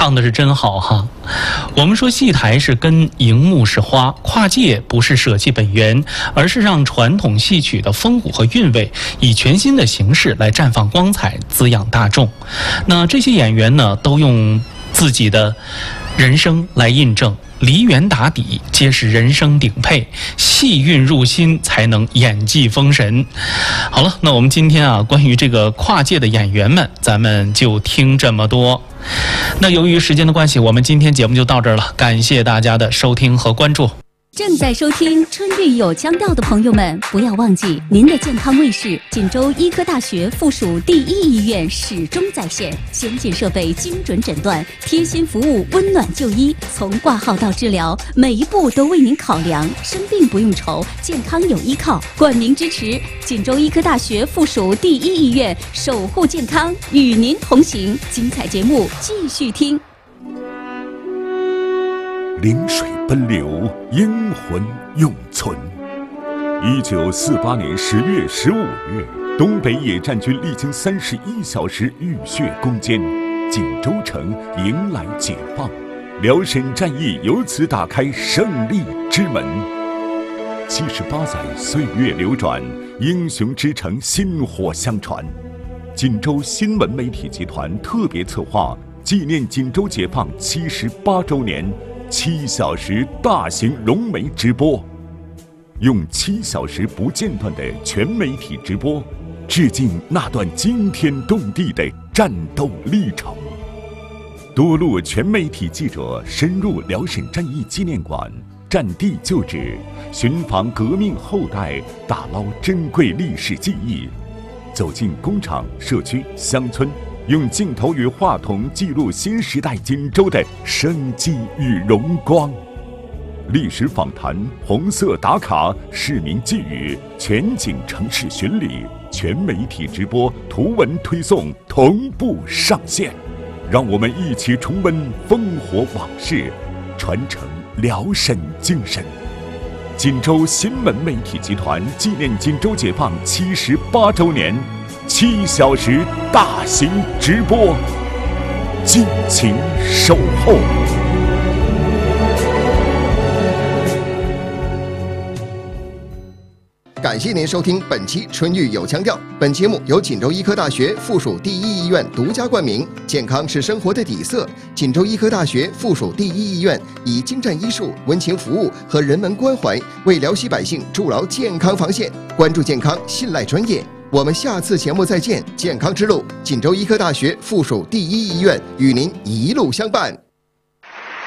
唱的是真好哈！我们说戏台是根，荧幕是花，跨界不是舍弃本源，而是让传统戏曲的风骨和韵味以全新的形式来绽放光彩，滋养大众。那这些演员呢，都用自己的人生来印证。梨园打底皆是人声顶配，戏韵入心才能演技封神。好了，那我们今天关于这个跨界的演员们，咱们就听这么多。那由于时间的关系，我们今天节目就到这儿了，感谢大家的收听和关注。 正在收听春韵有腔调的朋友们，不要忘记您的健康卫士锦州医科大学附属第一医院始终在线，先进设备，精准诊断，贴心服务，温暖就医，从挂号到治疗，每一步都为您考量，生病不用愁，健康有依靠。冠名支持锦州医科大学附属第一医院，守护健康，与您同行。精彩节目继续听。 临水奔流，英魂永存。1948年10月15日，东北野战军历经31小时浴血攻坚，锦州城迎来解放，辽沈战役由此打开胜利之门。78载岁月流转，英雄之城薪火相传。锦州新闻媒体集团特别策划纪念锦州解放78周年7小时大型融媒直播，用7小时不间断的全媒体直播，致敬那段惊天动地的战斗历程。多路全媒体记者深入辽沈战役纪念馆，战地旧址，寻访革命后代，打捞珍贵历史记忆，走进工厂、社区、乡村，用镜头与话筒记录新时代锦州的生机与荣光。历史访谈、红色打卡、市民寄语、全景城市巡礼、全媒体直播、图文推送同步上线，让我们一起重温烽火往事，传承辽沈精神。锦州新闻媒体集团纪念锦州解放78周年7小时大型直播，敬请守候。 感谢您收听本期春韵有腔调。本节目由锦州医科大学附属第一医院独家冠名，健康是生活的底色。锦州医科大学附属第一医院以精湛医术、温情服务和人文关怀，为辽西百姓筑牢健康防线。关注健康，信赖专业。我们下次节目再见。健康之路，锦州医科大学附属第一医院与您一路相伴。